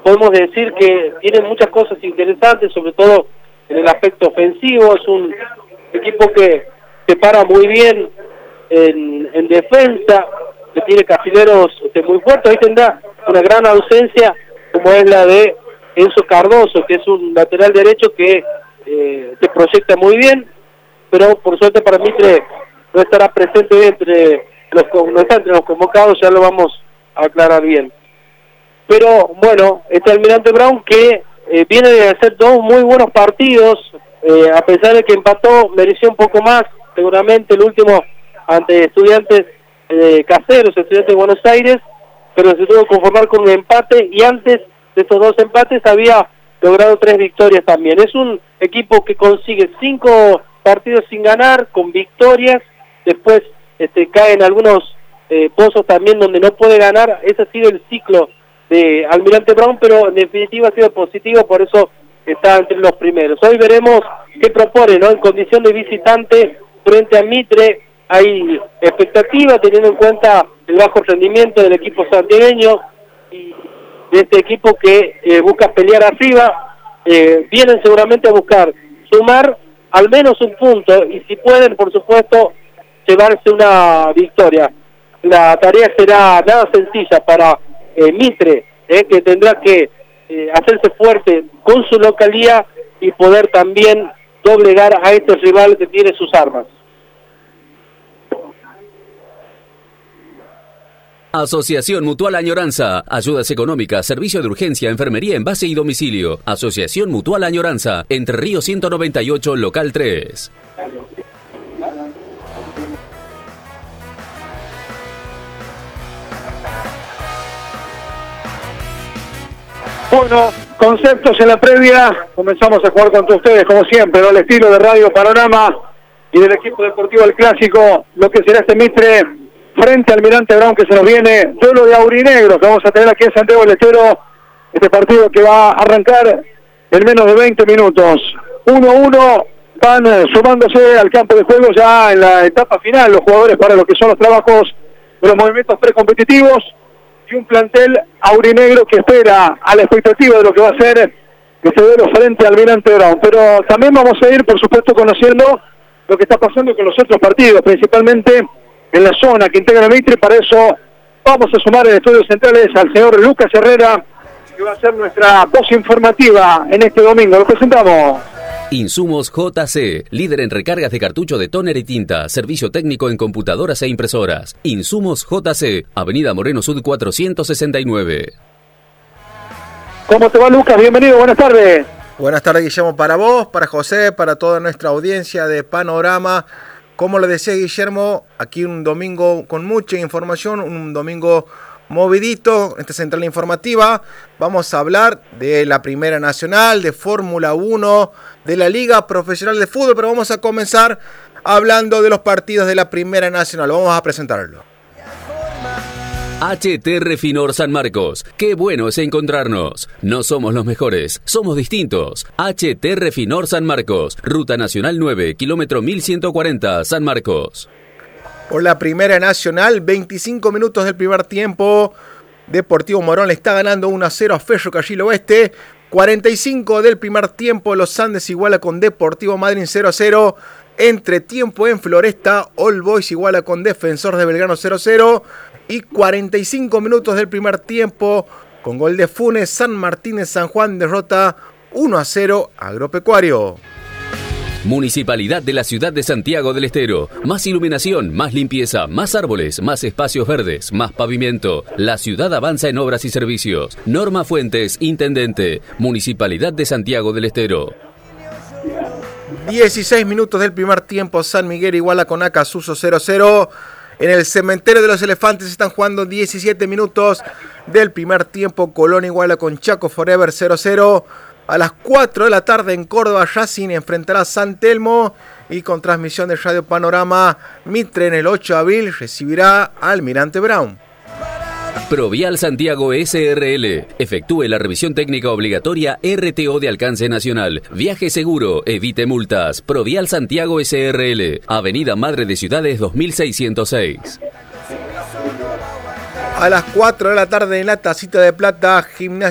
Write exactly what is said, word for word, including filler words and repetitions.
podemos decir que tiene muchas cosas interesantes, sobre todo en el aspecto ofensivo. Es un equipo que se para muy bien en, en defensa, que tiene carrileros este, muy fuertes. Ahí tendrá una gran ausencia, como es la de Enzo Cardoso, que es un lateral derecho que eh, se proyecta muy bien, pero por suerte para Mitre no estará presente entre los, no está entre los convocados, ya lo vamos a aclarar bien. Pero bueno, este Almirante Brown que eh, viene de hacer dos muy buenos partidos, eh, a pesar de que empató, mereció un poco más, seguramente el último ante Estudiantes eh, Caseros, Estudiantes de Buenos Aires, pero se tuvo que conformar con un empate, y antes de estos dos empates había logrado tres victorias también. Es un equipo que consigue cinco partidos sin ganar, con victorias, después este, caen algunos eh, pozos también donde no puede ganar. Ese ha sido el ciclo de Almirante Brown, pero en definitiva ha sido positivo, por eso está entre los primeros. Hoy veremos qué propone, ¿no? En condición de visitante frente a Mitre, hay expectativa teniendo en cuenta el bajo rendimiento del equipo santiagueño y de este equipo que eh, busca pelear arriba. Eh, vienen seguramente a buscar sumar al menos un punto, y si pueden, por supuesto, llevarse una victoria. La tarea será nada sencilla para eh, Mitre, eh, que tendrá que eh, hacerse fuerte con su localía y poder también doblegar a este rival que tiene sus armas. Asociación Mutual Añoranza. Ayudas económicas, servicio de urgencia, enfermería en base y domicilio. Asociación Mutual Añoranza. Entre Ríos ciento noventa y ocho, local tres. Bueno, conceptos en la previa. Comenzamos a jugar contra ustedes, como siempre, ¿no? Al estilo de Radio Panorama y del equipo deportivo El Clásico. Lo que será este Mitre frente al Almirante Brown, que se nos viene, duelo de aurinegros que vamos a tener aquí en Santiago del Estero, este partido que va a arrancar en menos de veinte minutos. uno a uno, van sumándose al campo de juego ya en la etapa final los jugadores para lo que son los trabajos de los movimientos precompetitivos, y un plantel aurinegro que espera a la expectativa de lo que va a ser este duelo frente al Almirante Brown. Pero también vamos a ir, por supuesto, conociendo lo que está pasando con los otros partidos, principalmente en la zona que integra Mitre. Para eso vamos a sumar en estudios centrales al señor Lucas Herrera, que va a ser nuestra voz informativa en este domingo. Lo presentamos. Insumos J C, líder en recargas de cartucho de tóner y tinta, servicio técnico en computadoras e impresoras. Insumos J C, Avenida Moreno Sud cuatrocientos sesenta y nueve. ¿Cómo te va, Lucas? Bienvenido, buenas tardes. Buenas tardes, Guillermo, para vos, para José, para toda nuestra audiencia de Panorama. Como le decía Guillermo, aquí un domingo con mucha información, un domingo movidito, esta central informativa. Vamos a hablar de la Primera Nacional, de Fórmula uno, de la Liga Profesional de Fútbol, pero vamos a comenzar hablando de los partidos de la Primera Nacional. Vamos a presentarlo. H T Refinor San Marcos. Qué bueno es encontrarnos. No somos los mejores, somos distintos. H T Refinor San Marcos. Ruta Nacional nueve, kilómetro mil ciento cuarenta, San Marcos. Por la Primera Nacional, veinticinco minutos del primer tiempo. Deportivo Morón le está ganando uno a cero a Ferrocarril Oeste. cuarenta y cinco del primer tiempo, Los Andes iguala con Deportivo Madryn cero a cero. Entre tiempo en Floresta, All Boys iguala con Defensor de Belgrano cero a cero. Y cuarenta y cinco minutos del primer tiempo, con gol de Funes, San Martín de San Juan derrota uno a cero a Agropecuario. Municipalidad de la Ciudad de Santiago del Estero. Más iluminación, más limpieza, más árboles, más espacios verdes, más pavimento. La ciudad avanza en obras y servicios. Norma Fuentes, Intendente. Municipalidad de Santiago del Estero. dieciséis minutos del primer tiempo, San Miguel iguala con Acasuso cero a cero. En el Cementerio de los Elefantes están jugando diecisiete minutos del primer tiempo. Colón iguala con Chaco Forever cero a cero. A las cuatro de la tarde en Córdoba, Racing enfrentará a San Telmo. Y con transmisión de Radio Panorama, Mitre en el ocho de abril recibirá a Almirante Brown. Provial Santiago S R L. Efectúe la revisión técnica obligatoria R T O de alcance nacional. Viaje seguro, evite multas. Provial Santiago S R L. Avenida Madre de Ciudades dos mil seiscientos seis. A las cuatro de la tarde en la Tacita de Plata, Gimnasia